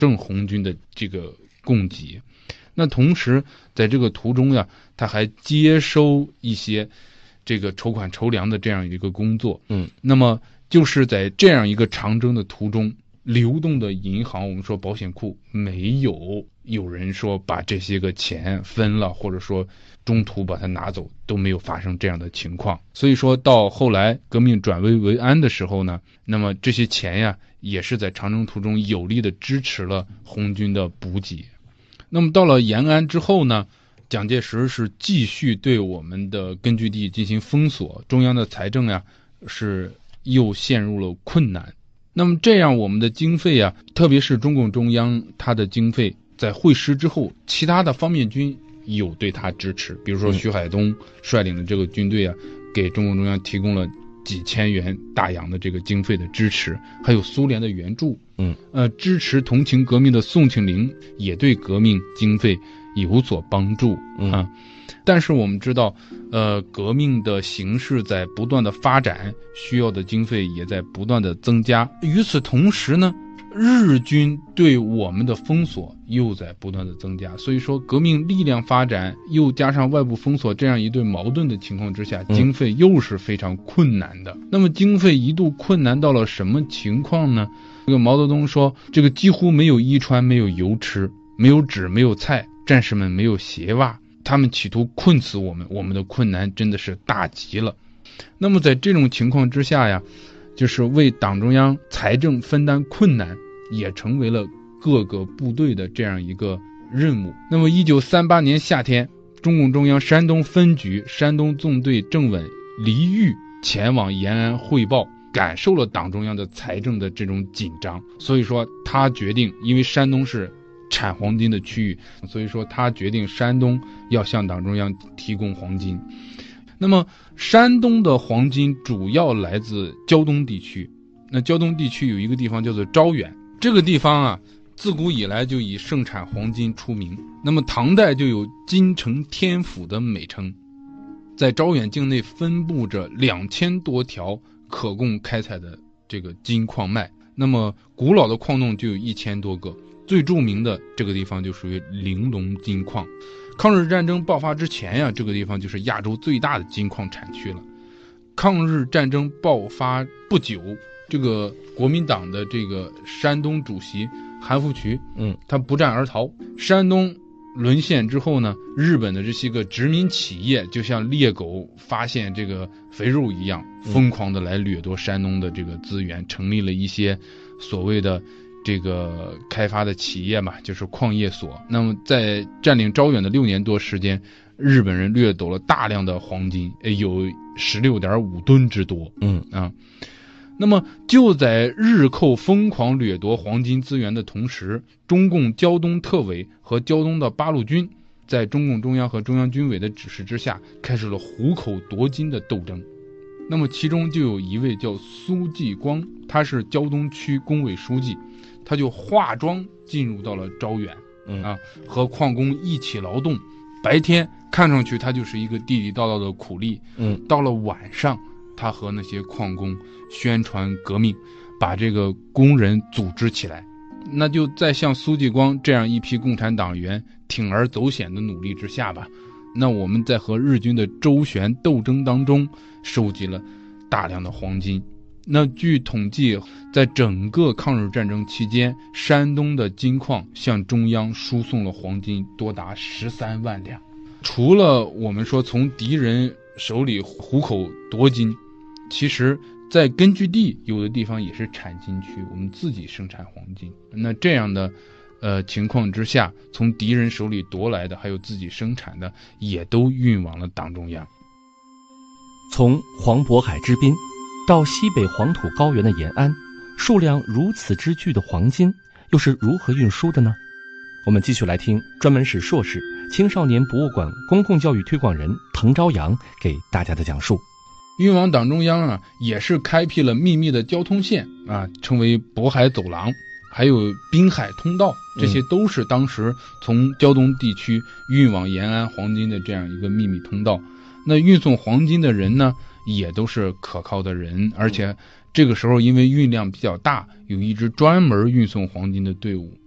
证红军的这个供给。那同时在这个途中呀，他还接收一些这个筹款筹粮的这样一个工作。那么就是在这样一个长征的途中，流动的银行，我们说保险库没有人说把这些个钱分了，或者说中途把它拿走，都没有发生这样的情况。所以说到后来革命转危为安的时候呢，那么这些钱呀也是在长征途中有力的支持了红军的补给。那么到了延安之后呢，蒋介石是继续对我们的根据地进行封锁，中央的财政呀是又陷入了困难。那么这样我们的经费啊，特别是中共中央它的经费在会师之后，其他的方面军有对他支持，比如说徐海东率领的这个军队啊，给中共中央提供了几千元大洋的这个经费的支持，还有苏联的援助。支持同情革命的宋庆龄也对革命经费有所帮助。但是我们知道革命的形势在不断的发展，需要的经费也在不断的增加。与此同时呢，日军对我们的封锁又在不断的增加，所以说革命力量发展又加上外部封锁这样一对矛盾的情况之下，经费又是非常困难的。那么经费一度困难到了什么情况呢？这个毛泽东说，这个几乎没有衣穿，没有油吃，没有纸，没有菜，战士们没有鞋袜，他们企图困死我们，我们的困难真的是大极了。那么在这种情况之下呀，就是为党中央财政分担困难，也成为了各个部队的这样一个任务。那么1938年夏天，中共中央山东分局山东纵队政委黎玉前往延安汇报，感受了党中央的财政的这种紧张，所以说他决定，因为山东是产黄金的区域，所以说他决定山东要向党中央提供黄金。那么山东的黄金主要来自胶东地区，那胶东地区有一个地方叫做招远，这个地方啊自古以来就以盛产黄金出名，那么唐代就有金城天府的美称。在招远境内分布着2000多条可供开采的这个金矿脉，那么古老的矿洞就有1000多个，最著名的这个地方就属于玲珑金矿。抗日战争爆发之前呀，这个地方就是亚洲最大的金矿产区了。抗日战争爆发不久，这个国民党的这个山东主席韩复榘，他不战而逃。山东沦陷之后呢，日本的这些个殖民企业就像猎狗发现这个肥肉一样，疯狂的来掠夺山东的这个资源，成立了一些所谓的这个开发的企业嘛，就是矿业所。那么在占领招远的6年多时间，日本人掠夺了大量的黄金，有16.5吨之多。那么就在日寇疯狂掠夺黄金资源的同时，中共胶东特委和胶东的八路军在中共中央和中央军委的指示之下，开始了虎口夺金的斗争。那么其中就有一位叫苏继光，他是胶东区工委书记，他就化妆进入到了招远，和矿工一起劳动。白天看上去他就是一个地地道道的苦力，到了晚上，他和那些矿工宣传革命，把这个工人组织起来。那就在像苏继光这样一批共产党员铤而走险的努力之下吧，那我们在和日军的周旋斗争当中收集了大量的黄金。那据统计，在整个抗日战争期间，山东的金矿向中央输送了黄金多达13万两。除了我们说从敌人手里虎口夺金，其实在根据地有的地方也是产金区，我们自己生产黄金。那这样的情况之下，从敌人手里夺来的还有自己生产的也都运往了党中央。 从黄渤海之滨到西北黄土高原的延安，数量如此之巨的黄金又是如何运输的呢？我们继续来听专门史硕士、青少年博物馆公共教育推广人滕朝阳给大家的讲述。 运往党中央也是开辟了秘密的交通线称为渤海走廊，还有滨海通道，这些都是当时从胶东地区运往延安黄金的这样一个秘密通道。那运送黄金的人呢，也都是可靠的人，而且这个时候因为运量比较大，有一支专门运送黄金的队伍。